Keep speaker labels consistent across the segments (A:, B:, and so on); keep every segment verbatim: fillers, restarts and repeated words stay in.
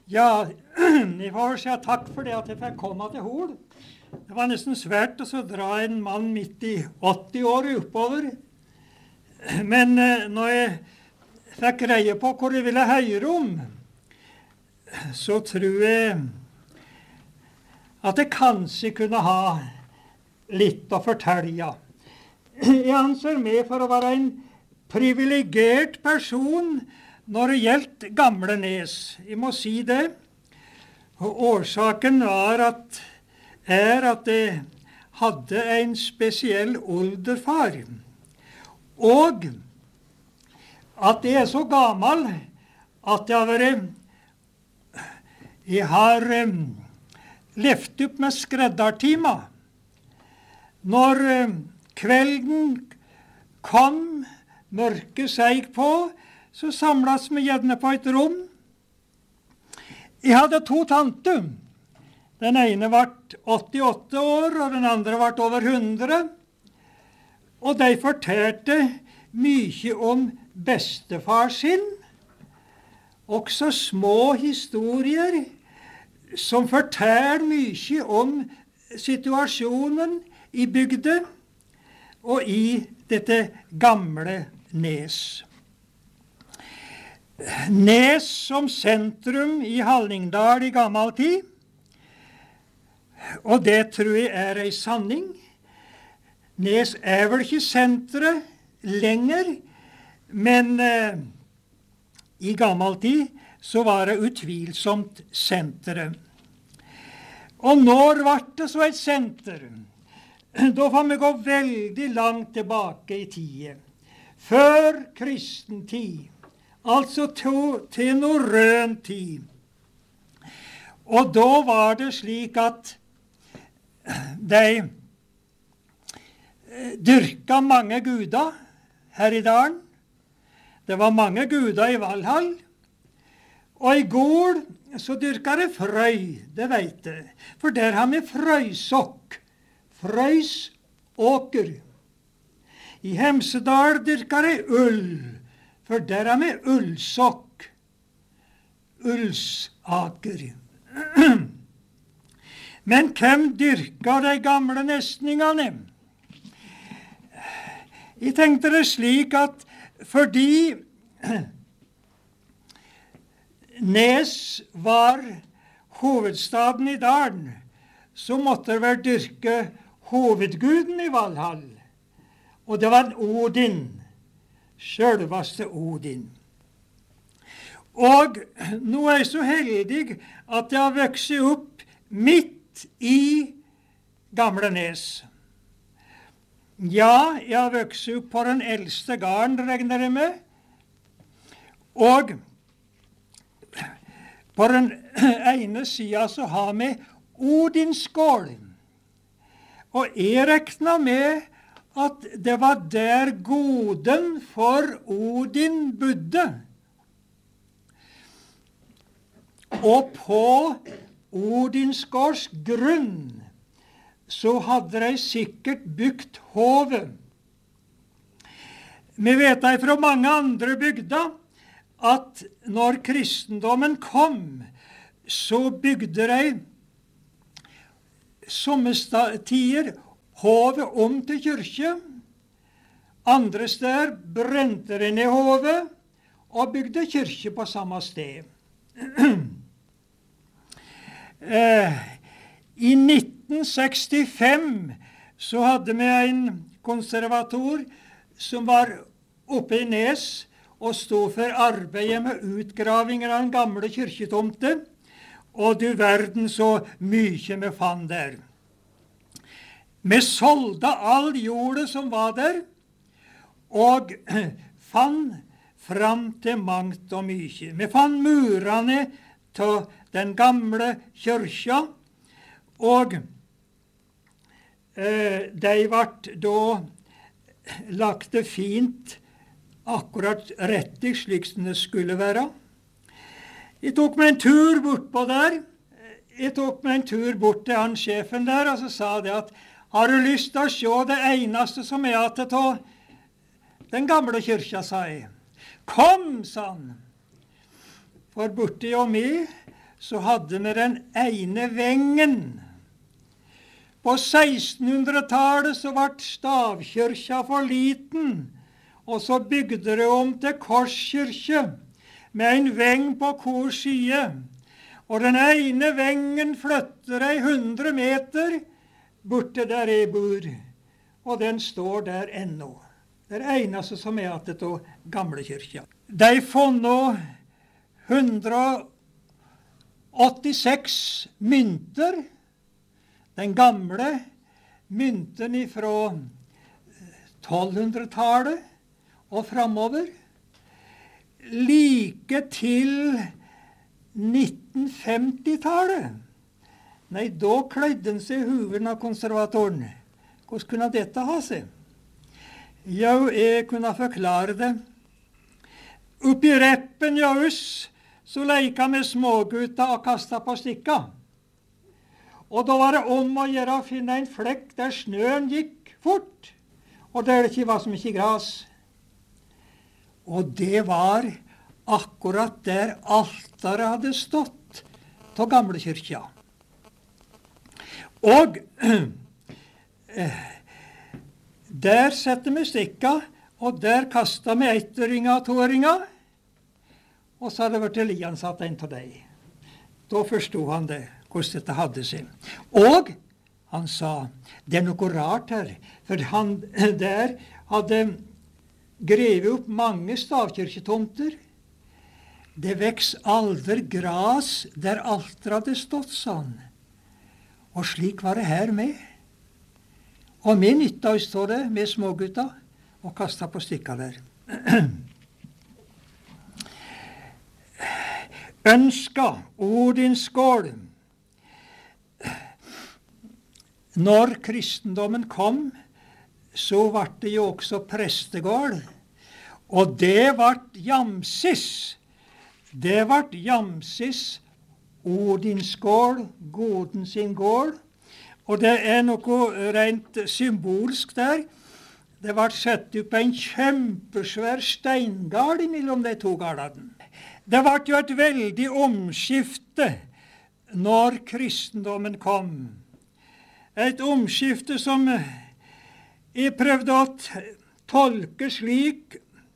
A: Ja, jeg får si takk for det at jeg fikk komme til Hol. Det var nesten svært å så dra en mann midt i åtti år oppover. Men eh, når jeg fikk greie på hvor jeg ville høre om, så tror jeg at jeg kanskje kunne ha litt å fortelle. Jeg anser meg for å være en privilegert person når det gjelder Gamle Nes. Jeg må si det. Og årsaken var at, er at jeg hadde en spesiell oldefar. Og at jeg er så gammel at jeg har vært Jeg har um, levd opp med skreddertimer. Når um, kvelden kom, mørket seig på, så samles vi gjerne på et rom. Jeg hadde to tanter. Den ene ble åttiåtte år, og den andre ble over hundre. Og de fortalte mye om bestefar sin. Også små historier som forteller mye om situasjonen i bygda og i dette Gamle Nes. Nes som sentrum i Hallingdal i gammel tid, og det tror jeg er ei sanning. Nes er vel ikke senteret lenger, men eh, i gammel tid så var det utvilsomt senteret. Og når ble det så et senter? Da får vi gå veldig langt tilbake i tiden. Før kristen tid. Altså til, til norrøn tid. Og da var det slik at de dyrka mange guder her i dalen. Det var mange guder i Valhall. Og i Gol så dyrka det frøy, det vet jeg. For der har vi frøysokk. Frøysåker. I Hemsedal dyrka det ull. For der har vi ullsokk, ullsaker. Men hvem dyrka de gamle nestningene? Jeg tenkte det slik at fordi Nes var hovedstaden i dalen, så måtte det vel dyrke hovedguden i Valhall. Og det var Odin. Sjølvaste Odin. Og nå er jeg så heldig at jeg har vokst opp midt i Gamle Nes. Ja, jeg har vokst opp på den eldste gården, regner jeg med. Og på den ene siden så har vi Odinsgård. Og jeg regner med at det var der goden for Odin bodde. Og på Odinsgårds grunn så hadde de sikkert bygd hovet. Vi vet det fra mange andre bygder at når kristendommen kom, så bygde de somme tider hovet om til kyrkje. Andre steder brente de ned hovet og bygde kyrkje på samme sted. eh, I nitten sekstifem så hadde vi en konservator som var oppe i Nes og stod for arbeidet med utgravinger av den gamle kyrkjetomte, og du verden så mye vi fant der. Vi solgte all jordet som var der, og fant fram til mangt og mye. Vi fant murene til den gamle kyrkja, og eh, de ble da lagt det fint, akkurat rettig slik som det skulle være. Jeg tok meg en tur bortpå der. Jeg tok meg en tur bort til han sjefen der, og så sa det at har du lyst til å se det eneste som er igjen av den gamle kyrkja, sa jeg. Kom, sa han. For borti og meg så hadde vi den ene vengen. På sekstenhundretallet så ble stavkirka for liten, og så bygde det om til korskirke med en veng på hver side. Og den ene vengen flytter ei hundre meter borte der jeg bor, og den står der ennå. Det er eneste som er igjen av gamlekirka. De får nå hundre og åttiseks mynter. Den gamle mynten fra tolvhundretallet og framover. Like til nitten femtitallet. Nei, da klødde han seg i hoven av konservatoren. Hvordan kunne dette ha seg? Jo, jeg kunne forklare det. Oppi reppen ja oss, så leika med smågutta og kasta på stikka. Og da var det om å gjøre å finne en flekk der snøen gikk fort, og der det ikke var så mye gras. Og det var akkurat der alteret hadde stått av gamlekirka. Og der setter vi stikka, og der kastet vi ettøringer og toøringer, og så hadde det vært liansatt en av dem. Da forstod han det, hvordan dette hadde seg. Og han sa, det er noe rart her, for han der hadde grevet opp mange stavkirketomter. Det veks aldri gras der alteret hadde stått sånn. Og slik var det her med. Og vi nytta oss av det med smågutta, og kastet på stikka der. Ønska Odinskål. Når kristendommen kom, så ble det jo også prestegård. Og det ble jamsis. Det ble jamsis Odinskål, goden sin gård. Og det er noe rent symbolsk der. Det ble satt opp en kjempesvær steingard mellom de to gardene. Det ble jo et veldig omskifte når kristendommen kom. Et omskifte som jeg prøvde å tolke slik: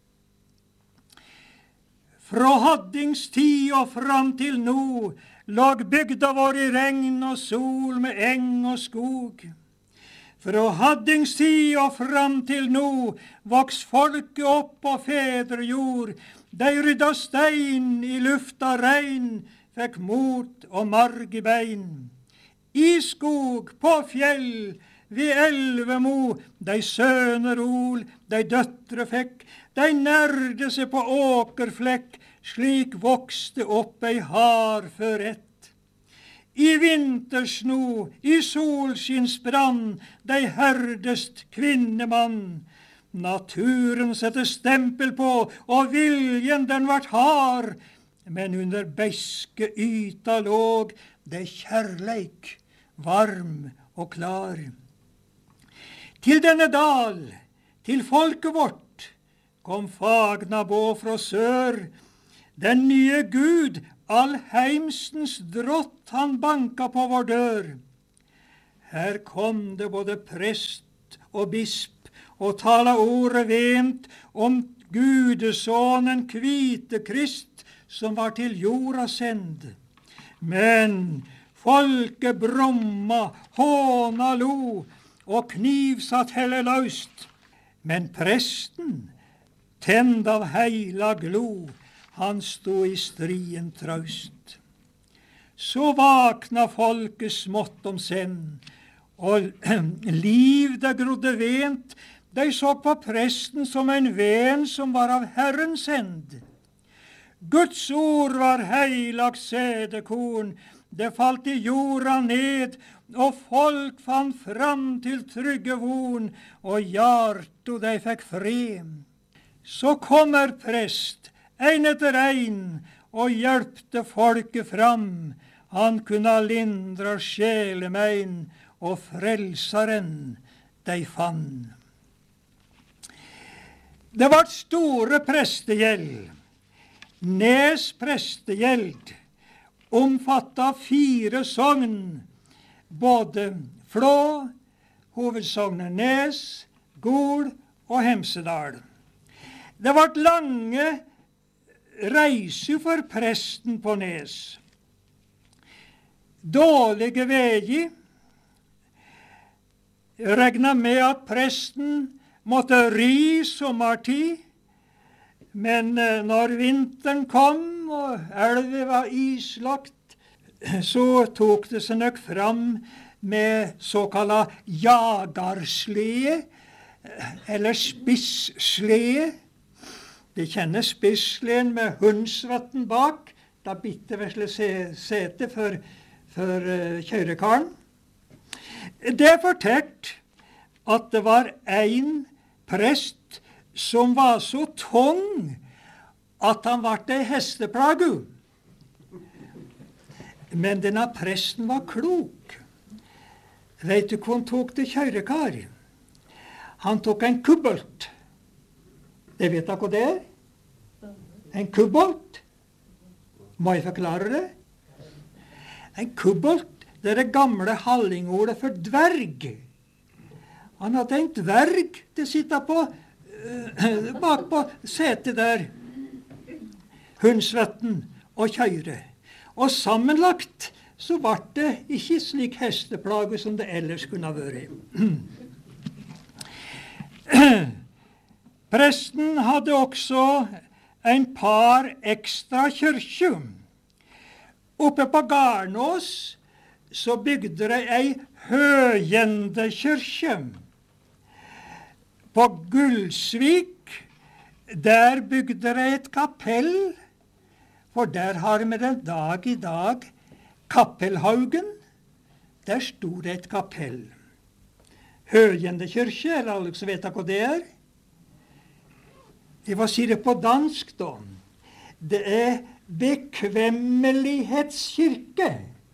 A: fra Haddings tid og fram til nå låg bygda vår i regn og sol med eng og skog. Fra Haddings tid og fram til nå voks folket opp på fedrejord. De rydda stein i lufta regn, fikk mot og marg i bein. I skog, på fjell, ved elvemo, de søner ol, de døtre fikk. De nærde seg på åkerflekk, slik vokste opp ei hardfør ett. I vintersno, i solskinnsbrann, de herdest kvinnemann. Naturen setter stempel på, og viljen den vart hard, men under beske yta låg det kjærleik, varm og klar. Til denne dal, til folket vårt, kom Fagnabå fra sør. Den nye Gud, allheimstens drott, han banka på vår dør. Her kom det både prest og bisp, og tala ordet vent om Gudesånen kvite Krist, som var til jorda send. Men folket bromma, håna lo, og knivsatt helle løst. Men presten, tend av heila glo, han sto i strien traust. Så vakna folket smått om senn, og liv det grodde vent. De så på presten som en ven som var av Herren send. Guds ord var heilag sædekorn, det falt i jorda ned, og folk fant fram til trygge von, og hjarto de fikk fred. Så kommer prest, ein etter ein, og hjelpte folket fram. Han kunne lindra sjelemein, og frelsaren de fann. Det var store prestegjeld, Nes prestegjeld, omfattet fire sogn, både Flå, hovedsognet Nes, Gol og Hemsedal. Det ble lange reiser for presten på Nes. Dårlige veier. Regnet med at presten måtte ri sommertid, men når vinteren kom og elven var islagt, så tok det seg nok fram med såkalla jagerslede, eller spisslede. De kjenner spissleden med hundsvetten bak, da bitte vesle sete for, for uh, kjørekaren. Det fortalt at det var en prest som var så tung at han ble ei hesteplage. Men denne presten var klok. Vet du hva han tok til kjørekar? Han tok en kubbolt. Det vet dere hva det er? En kubbolt? Må jeg forklare det? En kubbolt, det er det gamle hallingordet for dverg. Han hadde en dverg til å sitte på, uh, bak på setet der, hundsvetten, og kjøre. Og sammenlagt så ble det ikke slik hesteplage som det ellers kunne ha vært. Presten hadde også en par ekstra kyrkjer. Oppe på Garnås så bygde det ei høgjendekyrkje. På Gullsvik, der bygde det et kapell, for der har vi den dag i dag Kappelhaugen. Der sto det et kapell. Høgjendekyrkje, eller alle som vet hva det er? Jeg får si det på dansk, da. Det er bekvemmelighetskirke.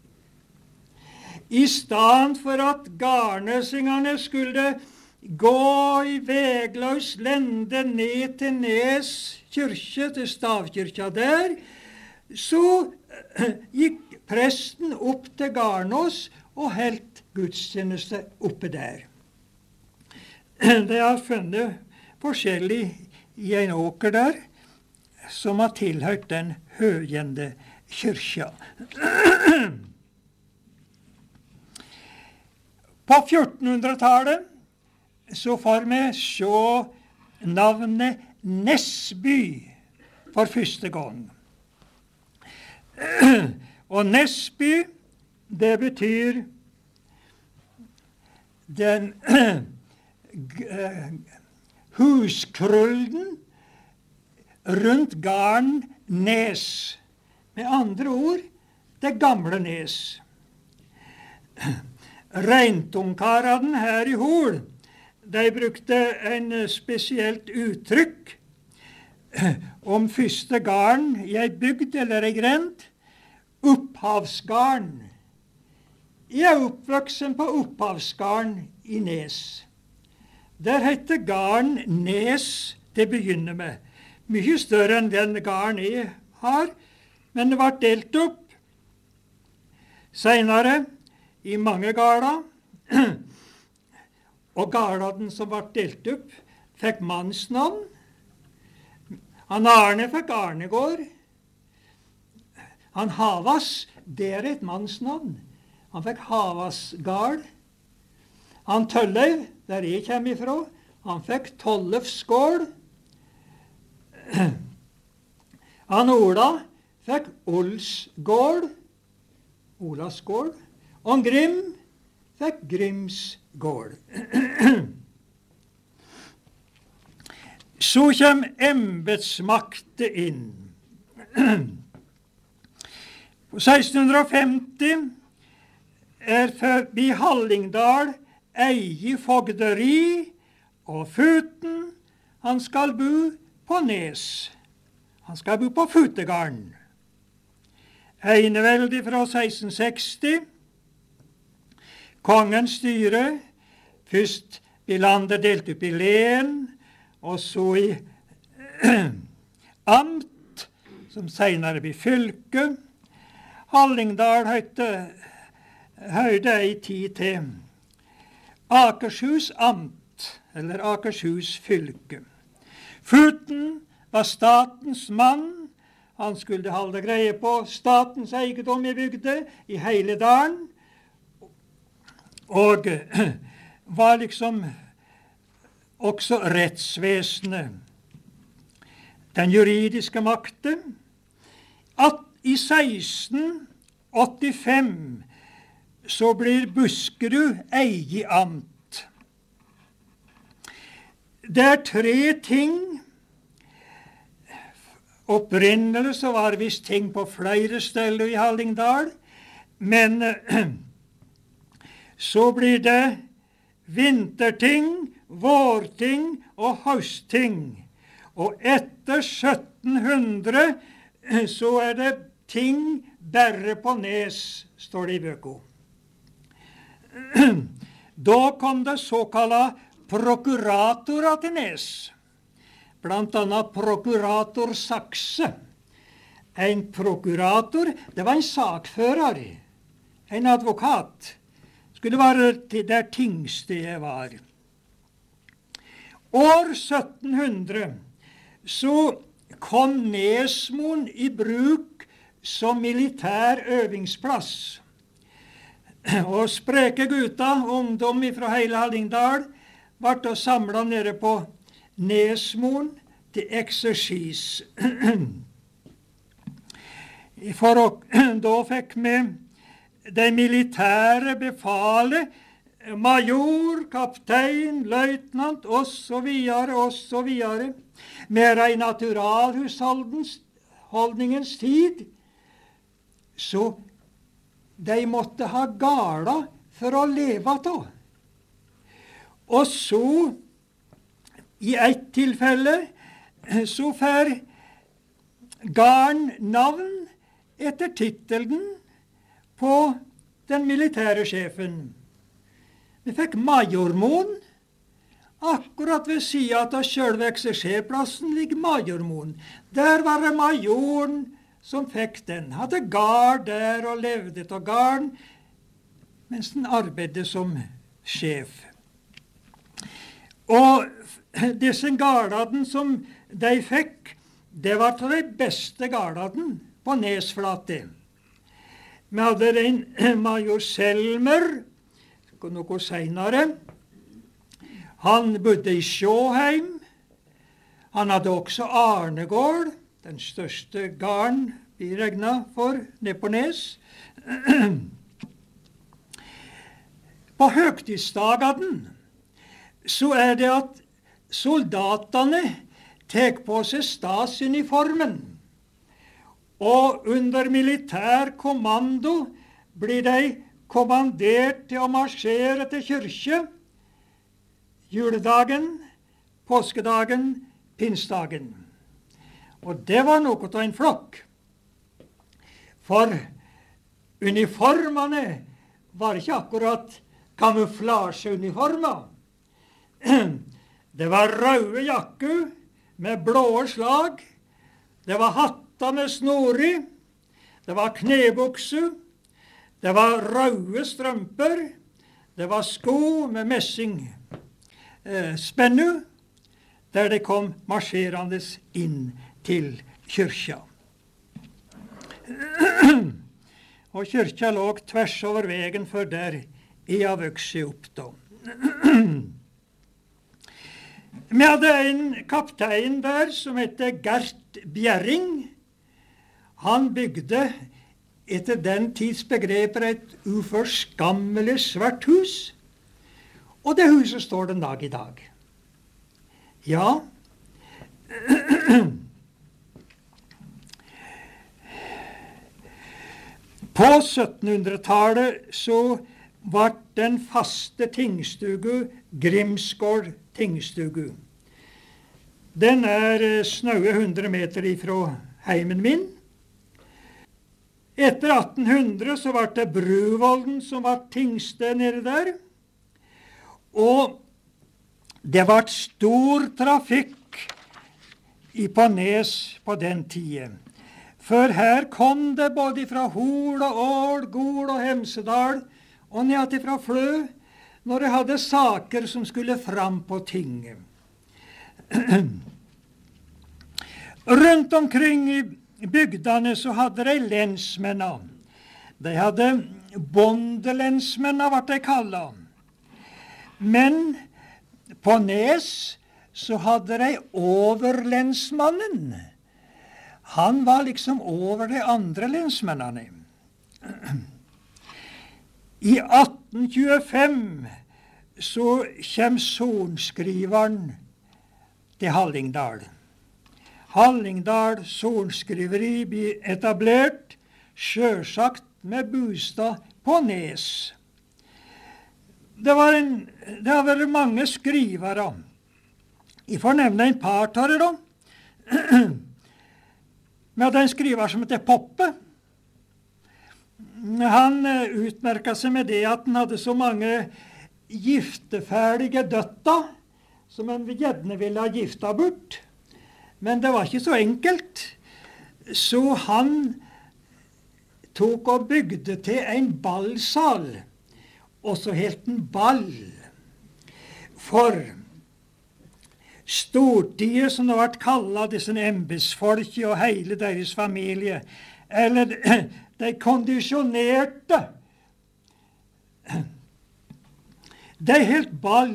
A: I stedet for at garnøsingene skulle gå i vegløs lende ned til Nes kyrkje, til stavkirka der, så gikk presten opp til Garnås og helt gudstjeneste oppe der. De har funnet forskjellig i en åker der, som har tilhørt den høgjende kyrkja. På fjortenhundretallet så får vi se navnet Nesby for første gang. Og Nesby, det betyr den huskrøllen rundt garden Nes. Med andre ord, det gamle Nes. Reintungkarene her i Hol, de brukte en spesielt uttrykk om første garden i ei bygd eller ei grend, opphavsgarden. Jeg er oppvoksen på opphavsgarden i Nes. Der heter garden Nes til å begynne med. Mye større enn den garden jeg har, men det ble delt opp. Senere, i mange garder, og gardene som ble delt opp, fikk mannsnavn. Han Arne fikk Arnegård. Han Havas, det er et mannsnavn. Han fikk Havas gard. Han Tølleiv, der jeg kommer ifra, han fikk Tollefsgård. Han Ola fikk Olsgård, Olasgård. Og Grim fikk Grimsgård. Så kommer embetsmakten inn. På seksten femti er forbi Hallingdal eie fogderi, og Futen, han skal bo på Nes. Han skal bo på Futegarden. Eneveldig fra seksten seksti. Kongen styrer. Først blir landet delt opp i len, og så i amt, som senere blir fylke. Hallingdal høyte, høyde ei tid til Akershus amt, eller Akershus fylke. Futen var statens mann. Han skulle holde greie på statens eiendom i bygde, i hele dalen, og var liksom også rettsvesenet, den juridiske makten. At i seksten åttifem så blir Buskerud eie amt. Det er tre ting. Opprinnelig så var det visst ting på flere steder i Hallingdal, men så blir det vinterting, vårting og høstting. Og etter sytten hundre så er det ting bare på Nes, står det i bøko. Da kom det såkalla prokuratorer til Nes. Blant annet prokurator Sakse. En prokurator, det var en sakfører, en advokat. Skulle være til der tingstedet var. År sytten hundre så kom Nesmoen i bruk som militær øvingsplass. Og spreke gutta, ungdom fra hele Hallingdal, ble samlet nede på Nesmoen til eksersis. For å, da fikk vi det militære befalet, major, kaptein, løytnant, og så videre, og så videre. Mer i naturalhusholdningens tid, så de måtte ha gala for å leve av. Og så, i ett tilfelle, så får garden navn etter tittelen på den militære sjefen. Vi fikk Majormoen. Akkurat ved siden av selve ekserserplassen ligger Majormoen. Der var det majoren som fikk den. Hadde gard der og levde av garden, mens den arbeidet som sjef. Og disse gardene som de fikk, det var til de beste gardene på Nesflate. Vi hadde en major Selmer, noe senere. Han bodde i Sjåheim. Han hadde også Arnegård, den største garden vi regnet for ned på Nes. På høgtidsdagene så er det at soldatene tar på seg stasuniformen, og under militær kommando blir de kommandert til å marsjere til kirke juledagen, påskedagen, pinsedagen. Og det var noe av en flokk. For uniformene var ikke akkurat kamuflasjeuniformer. Det var røde jakker med blå slag. Det var hatter med snor i. Det var knebukser. Det var røde strømper. Det var sko med messing eh, spennu, der de kom marsjerende inn til kyrkja. Og kyrkja lå tvers over veien for der jeg har vokst opp da. Vi hadde en kaptein der som heter Gert Bjerring. Han bygde etter den tids begreper et uforskammelig svært hus. Og det huset står den dag i dag. Ja, på syttenhundretallet så ble den faste tingstugu Grimsgård tingstugu. Den er snaue hundre meter ifra heimen min. Etter atten hundre så ble det Bruvolden som ble tingsted nede der. Og det ble stor trafikk i på Nes på den tiden. For her kom det både fra Hol og Ål, Gol og Hemsedal, og ned fra Flø, når jeg hadde saker som skulle fram på tinget. Rundt omkring i bygdene så hadde de lensmenner. De hadde bondelensmenner, ble de kallet. Men på Nes så hadde de overlensmannen. Han var liksom over de andre lensmennene. I atten tjuefem så kom sorenskriveren til Hallingdal. Hallingdal sorenskriveri ble etablert, sjølsagt med bostad på Nes. Det, var en, det har vært mange skrivere. Jeg får nevne en par av det, da. Vi hadde en skriver som heter Poppe. Han utmerket seg med det at han hadde så mange gifteferdige døtter som han gjerne ville ha gifta bort. Men det var ikke så enkelt. Så han tok og bygde til en ballsal, og så helt en ball. For Stortinget, som det har vært kallet, disse embetsfolket og hele deres familie, eller de kondisjonerte, de helt ball.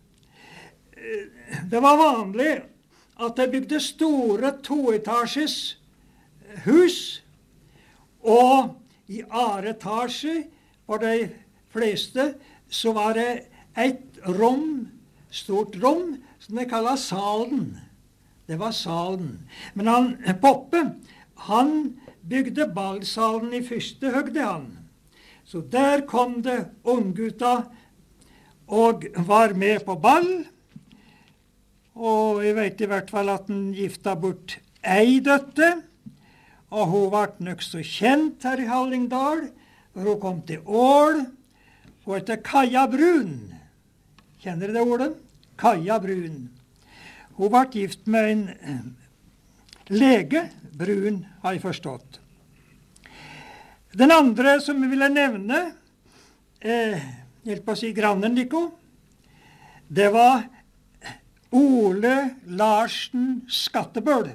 A: Det var vanlig at de bygde store toetasjes hus, og i andre etasje for de fleste så var det et rom, stort rom, som de kallet salen. Det var salen. Men han, Poppe, han bygde ballsalen i første høgde, han. Så der kom det unggutta og var med på ball. Og jeg vet i hvert fall at han gifta bort ei døtte, og hun ble nok så kjent her i Hallingdal, for hun kom til Ål. Hun heter Kaja Brun. Kjenner dere det ordet? Kaja Brun. Hun ble gift med en lege. Brun, har jeg forstått. Den andre som jeg ville nevne, eh, helt på å si grannen Nico, det var Ole Larsen Skattebøl.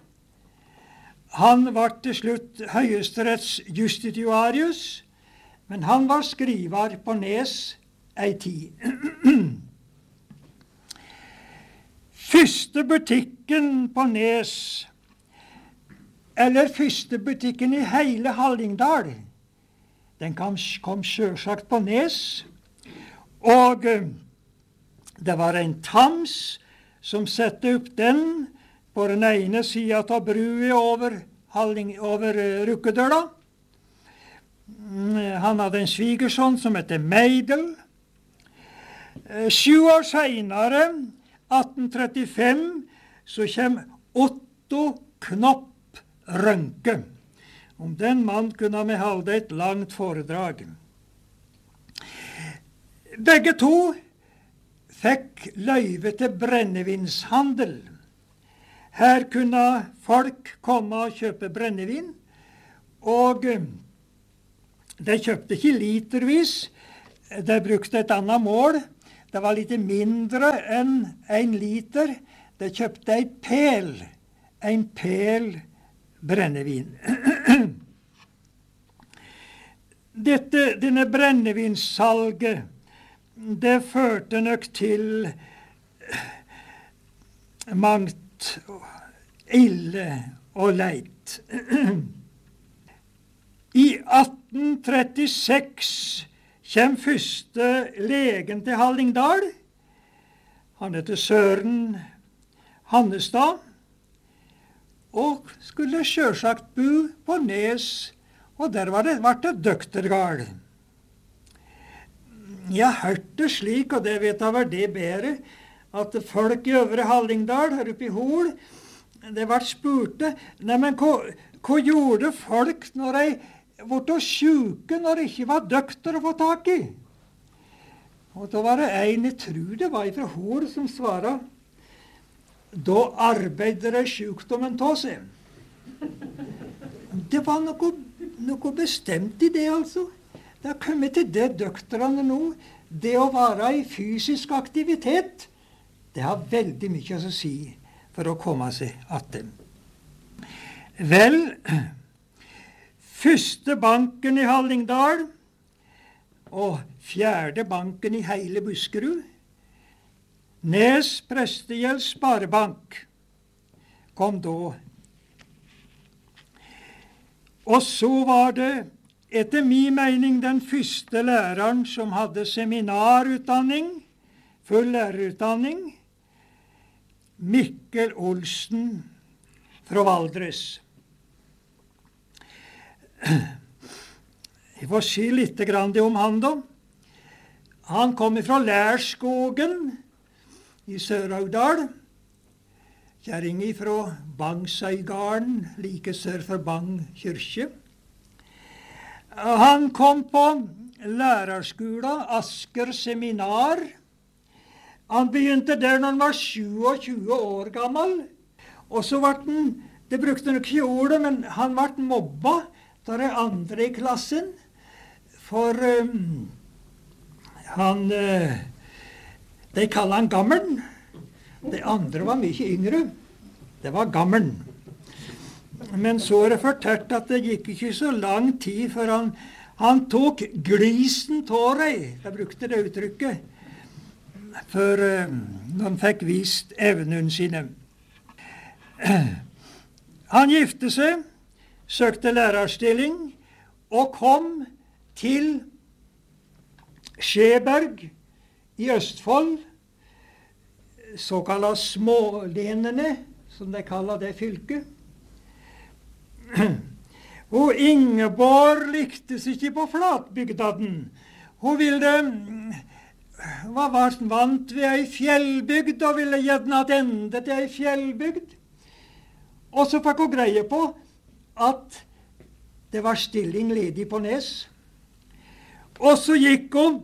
A: Han var til slutt høyesteretts justitiarius, men han var skriver på Nes ei tid. Første butikken på Nes, eller første butikken i hele Hallingdal, den kom, kom sjølsagt på Nes, og det var en tams som satte opp den på den ene sida av brua over, over Rukkedøla. Han hadde en svigersønn som heter Meidel. Sju år senere, atten trettifem, så kom Otto Knopp Rønke. Om den mann kunne vi holde et langt foredrag. Begge to fikk løyve til brennevinshandel. Her kunne folk komme og kjøpe brennevin, og de kjøpte ikke litervis, de brukte et annet mål. Det var litt mindre enn en liter. De kjøpte en pel, en pel brennevin. Dette, denne brennevinssalget, det førte nok til mangt ille og leit. I atten trettiseks kom første legen til Hallingdal. Han heter Søren Hannestad, og skulle sjølsagt bo på Nes, og der var det vært et døktergard. Jeg har hørt det slik, og det vet jeg var det bedre, at folk i Øvre Hallingdal, her oppe i Hol, det ble spurte, nei, men hva, hva gjorde folk når de ble syke, når det ikke var døkter å få tak i? Og da var det en, jeg tror det var fra Hol, som svaret, da arbeider de sykdommen av seg. det var noe, noe bestemt i det, altså. Det har kommet til det doktorene nå. Det å være i fysisk aktivitet, det har veldig mye å si for å komme seg atten. Vel, første banken i Hallingdal og fjerde banken i hele Buskerud, Nes Prestegjeld Sparebank, kom da. Og så var det etter min mening den første læreren som hadde seminarutdanning, full lærerutdanning, Mikkel Olsen fra Valdres. Jeg får si litt om han da. Han kom fra Lærskogen i Sør-Augdal, kjerringi fra Bangsøygarden, like sør for Bang kyrkje. Han kom på lærerskolen, Asker seminar. Han begynte der når han var tjuesyv år gammel. Og så ble han, det brukte han ikke ordet, men han ble mobba av de andre i klassen. For um, han, uh, de kaller han gammelen. De andre var mye yngre. Det var gammelen. Men så er det fortalt at det gikk ikke så lang tid før han, han tok glisen av deg. Jeg brukte det uttrykket. For uh, han fikk vist evnene sine. Han gifte seg, søkte lærerstilling og kom til Skjeberg i Østfold, såkalla Smålenene, som de kaller det fylket. Og Ingeborg liktes ikke på flatbygdaden. Hun ville, var vant ved ei fjellbygd og ville gjerne attende til ei fjellbygd. Og så fikk hun greie på at det var stilling ledig på Nes. Og så gikk hun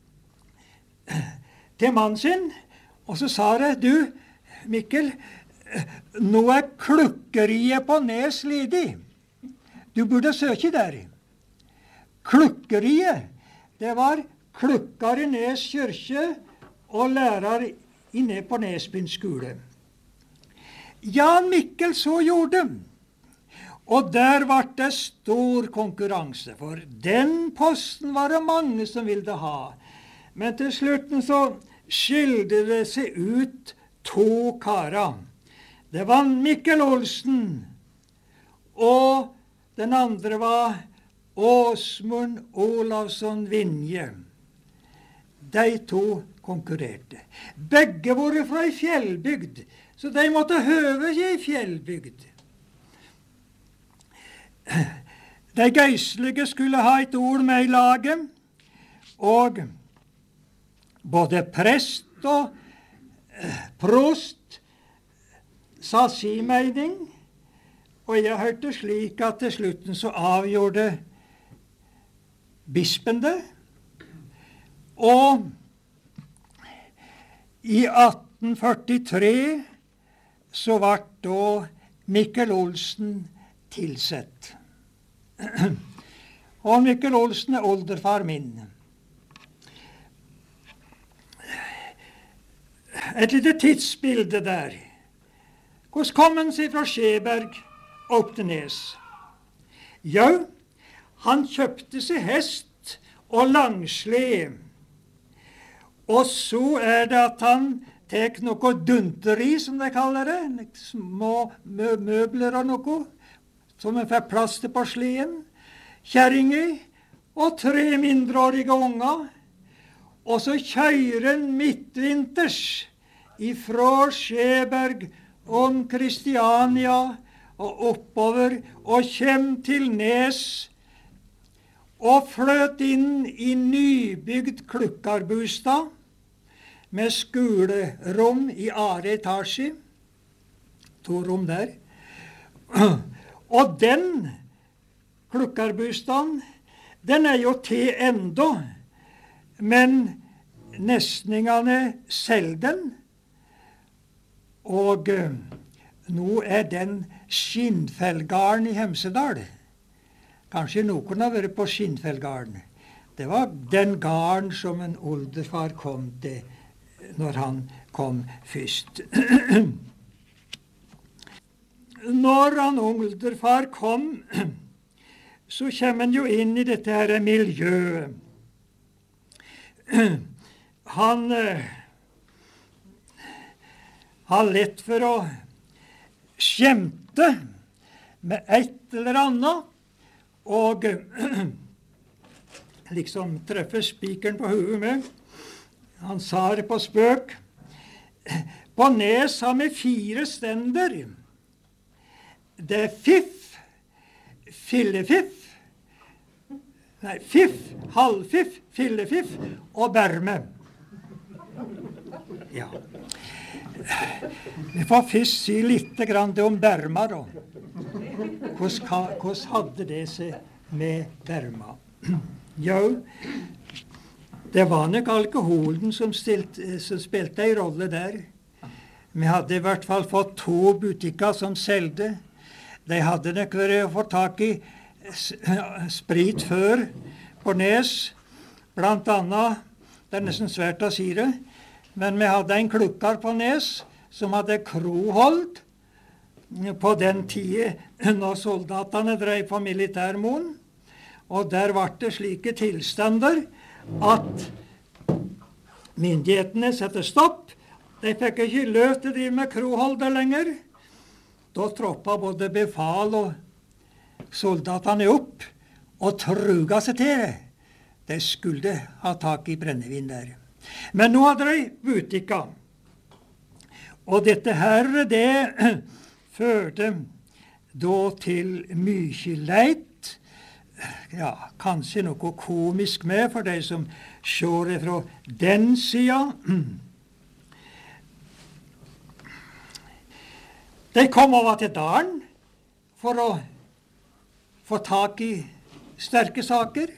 A: til mannen sin, og så sa det, du, Mikkel, nå er klukkeriet på Nes ledig. Du burde søke der. Klukkeriet, det var klukkar i Nes kyrkje og lærer i ned på Nesbyen skole. Jan Mikkel så gjorde det. Og der var det stor konkurranse, for den posten var det mange som ville ha. Men til slutten så skilte det seg ut to karer. Det var Mikkel Olsen, og den andre var Åsmund Olavsson Vinje. De to konkurrerte. Begge var fra ei fjellbygd, så de måtte høve seg i fjellbygd. De geistlige skulle ha et ord med i laget, og både prest og prost sa sin mening, og jeg hørte slik at til slutten så avgjorde bispen det. Og i atten førtitre så ble da Mikkel Olsen tilsett. Og Mikkel Olsen er oldefar min. Et lite tidsbilde der. Hvordan kom han seg fra Skjeberg opp til Nes? Jo, han kjøpte seg hest og langslede. Og så er det at han tek noe dunteri, som de kaller det, små mø møbler og noe, som en får plass til på sleden, kjerringer og tre mindreårige unger. Og så kjører en midtvinters ifra Skjeberg om Kristiania og oppover og kjem til Nes og fløt inn i nybygd klukkarbostad med skolerom i andre etasje. To rom der. Og den klukkarbostaden, den er jo til enda, men nesningene selger den, og uh, nå er den Skinnfellgarden i Hemsedal. Kanskje noen har vært på Skinnfellgarden. Det var den garden som en oldefar kom til når han kom først. Når han oldefar kom, så kommer han jo inn i dette her miljøet. Han eh, har lett for å skjemte med et eller annet, og liksom treffer spikeren på hodet med. Han sa det på spøk. På Nes har vi fire stender. Det er fiff, fillefiff, nei, fiff, halvfiff, fillefiff og berme. Ja. Vi får først si litt om berma, da. Hvordan, hvordan hadde det seg med berma? Jo, det var nok alkoholen som, stilt, som spilte en rolle der. Vi hadde i hvert fall fått to butikker som selgte. De hadde nok vært å få tak i sprit før på Nes, blant annet. Det er nesten svært å si det. Men vi hadde en klukkar på Nes som hadde krohold på den tiden når soldatene drev på militærmoen. Og der var det slike tilstander at myndighetene satte stopp. De fikk ikke lov til å drive med kroholder lenger. Da troppa både befal og soldatene opp og truga seg til det. De skulle ha tak i brennevin der. Men nå hadde de butikker. Og dette her, det førte da til mye leit. Ja, kanskje noe komisk med for de som ser det fra den sida. De kom over til dalen for å få tak i sterke saker.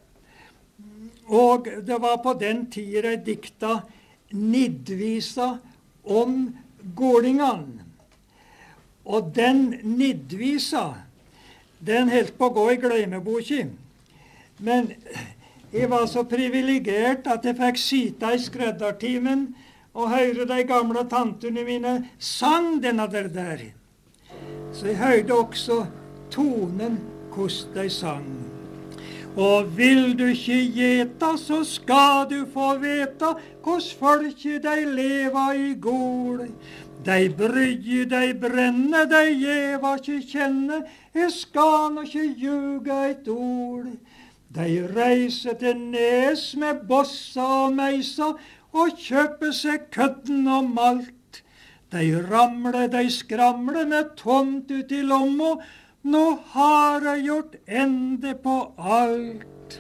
A: Og det var på den tida de dikta nidvisa om gårdingene. Og den nidvisa, den helt på å gå i glemmeboka. Men jeg var så privilegert at jeg fikk sitte i skreddertimen og høre de gamle tantene mine sang denne der. Så jeg hørte også tonen hvordan de sang. Og vil du ikke gjeta, så skal du få veta hvordan folket de leva i gård. De brygger, de brenner, de gjeva ikke kjenne, jeg skal nå ikke ljuga et ord. De reiser til Nes med bossa og meisa, og kjøper seg kødden og malt. De ramler, de skramler med tomt ut i lomma, nå har jeg gjort ende på alt.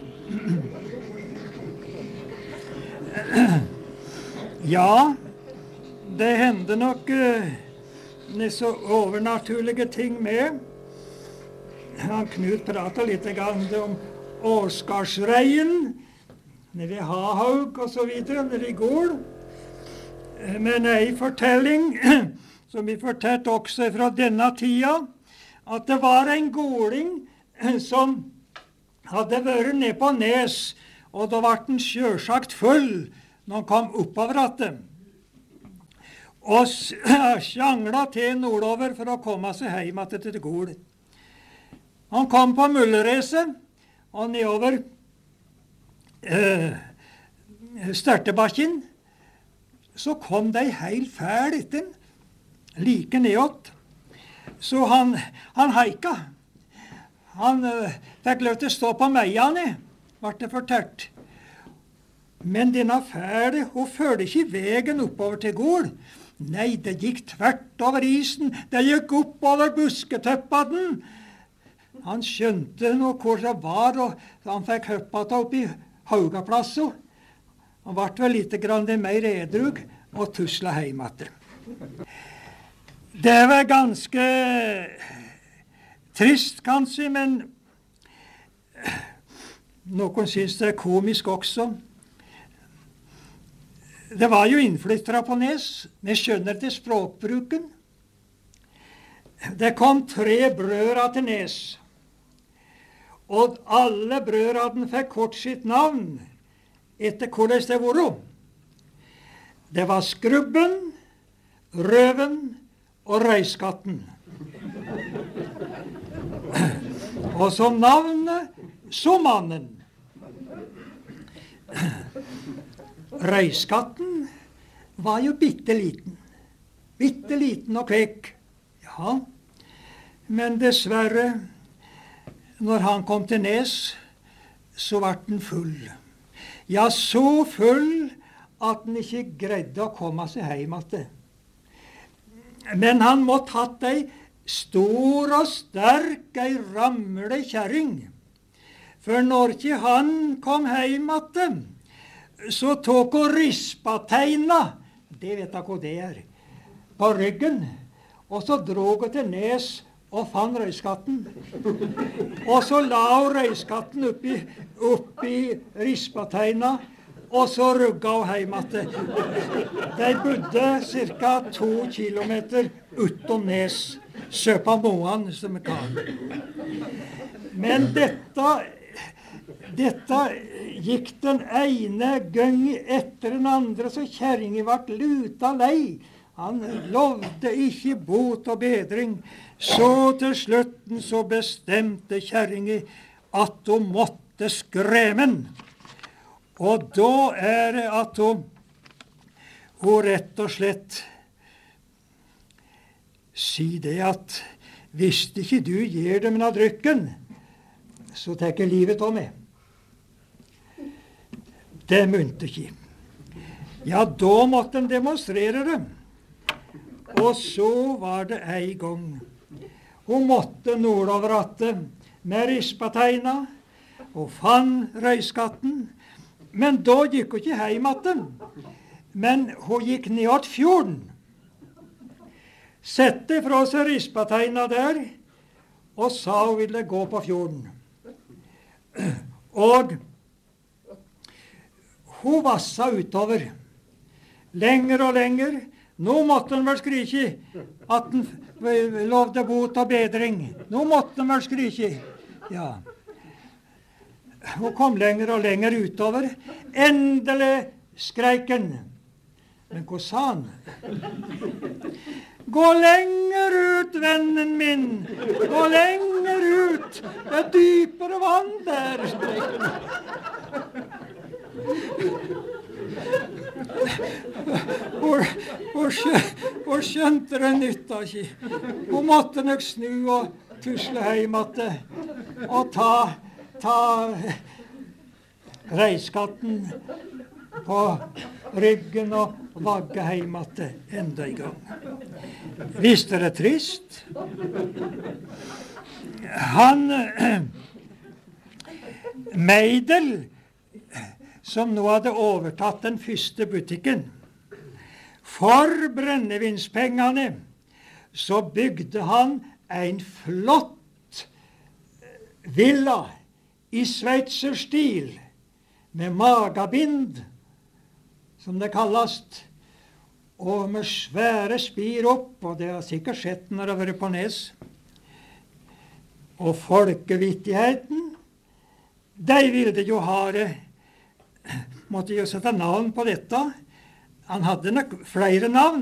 A: Ja, det hender nok uh, så overnaturlige ting med. Han Knut pratet litt om Åskarsreien, nede i Hahaug og så videre, nede i gård. Men en fortelling som vi fortalte også fra denne tida, at det var en gårding som hadde vært ned på Nes, og da ble den sjølsagt full når han kom oppover igjen. Og sjangla til nordover for å komme seg hjem igjen til gård. Han kom på Mullereise og nedover eh, Størtebakken. Så kom de heil fæl etter, like nedåt. Så han, han haika. Han uh, fikk lov til å stå på meiene, ble det fortalt. Men denne fæle, hun følte ikke veien oppover til gård. Nei, det gikk tvert over isen. Det gikk oppover busketøppene. Han skjønte nå hvor det var, og han fikk høppet opp i Haugaplasset. Han ble vel litt grann mer edrug og tusla hjem igjen. Det var ganske trist, kanskje, men noen synes det er komisk også. Det var jo innflyttere på Nes. Vi skjønner til språkbruken. Det kom tre brødre til Nes. og alle brødrene fikk kort sitt navn etter hvordan det var. Det var Skrubben, Røven og Røyskatten. Og som navnet så mannen. Røyskatten var jo bitte liten. Bitte liten og kvekk. Ja, men dessverre, når han kom til Nes, så ble den full. Ja, så full at han ikke greide å komme seg hjem igjen. Men han måtte hatt ei stor og sterk, ei ramle kjerring. For når ikke han kom hjem igjen, så tok hun rispateina, det vet jeg hva det er, på ryggen, og så drog hun til Nes og fant Røyskatten. Og så la hun Røyskatten oppi, oppi rispateina, og så rugga hun hjem igjen. De bodde ca. to kilometer utom Nes, Søpa Moan, som vi kaller. Men dette, dette gikk den ene gang etter den andre, så kjerringen ble luta lei. Han lovde ikke bot og bedring. Så til slutten så bestemte kjerringen at hun måtte skremmen. Og da er det at hun, hun rett og slett sier det at hvis ikke du gir dem av drykken, så tar jeg livet av meg. Det munte ikke. Ja, da måtte de demonstrere det. Og så var det en gang. Hun måtte nordover atte med rispateina og fant Røyskatten. Men da gikk hun ikke hjem igjen. Men hun gikk ned til fjorden. Sette fra seg rispateina der, og sa hun ville gå på fjorden. Og hun vassa utover. Lenger og lenger. Nå måtte hun vel skrike at hun lovde bot og bedring. Nå måtte hun vel skrike. Ja. Hun kom lenger og lenger utover. Endelig skreik hun. Men hva sa han? Gå lenger ut, vennen min. Gå lenger ut. Det er dypere vann der, skreik hun. Hun skjønte det nytta ikke. Hun måtte nok snu og tusle hjem igjen og ta, ta Røyskatten på ryggen og vagge hjem igjen enda en gang. Visst er det trist. Han Meidel, som nå hadde overtatt den første butikken. For brennevinspengene så bygde han en flott villa i sveitserstil med magabind, som det kalles, og med svære spir opp, og det har sikkert sett når det har vært på Nes. Og folkevittigheten, de ville jo ha det, måtte jo sette navn på dette. Han hadde nok flere navn.